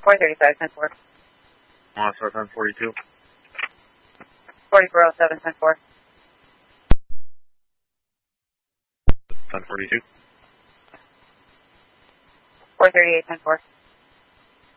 435, 10-4. Start time 42. 4407, 10-4. 1042. 438, 10-4.